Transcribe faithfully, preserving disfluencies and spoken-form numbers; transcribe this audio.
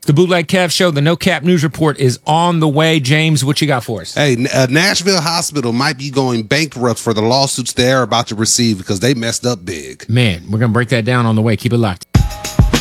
The Bootleg Kev Show, the No Cap News Report is on the way. James, what you got for us? Hey, uh, Nashville Hospital might be going bankrupt for the lawsuits they're about to receive because they messed up big. Man, we're going to break that down on the way. Keep it locked.